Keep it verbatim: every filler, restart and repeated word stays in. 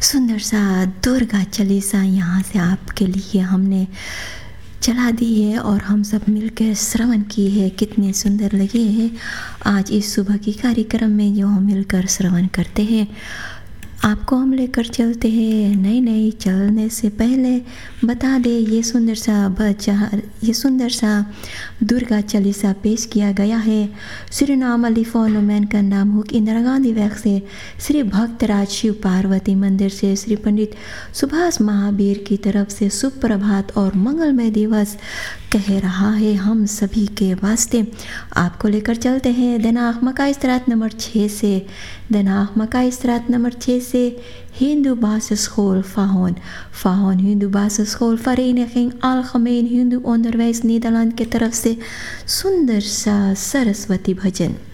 सुंदर सा दुर्गा चालीसा यहाँ से आपके लिए हमने चला दी है और हम सब मिलकर श्रवण की है। कितने सुंदर लगे हैं आज इस सुबह की कार्यक्रम में जो हम मिलकर श्रवण करते हैं। आपको हम लेकर चलते हैं। नहीं नहीं चलने से पहले बता दे ये सुंदर सा बचा ये सुंदर सा दुर्गा चालीसा पेश किया गया है। श्री नाम अली फोनोमैन का नाम हुक इंदिरा गांधी वैक से, श्री भक्तराज शिव पार्वती मंदिर से, श्री पंडित सुभाष महावीर की तरफ से सुप्रभात और मंगलमय दिवस कह रहा है हम सभी के वास्ते। आपको लेकर चलते हैं दिनांक मका इस्तरात नंबर छः से दिनांक मका इस्तरात नंबर छः से Hindu basisschool Fahon Fahon Hindu basisschool Vereniging Algemeen Hindu Onderwijs Nederland की तरफ से सुंदर सा सरस्वती भजन।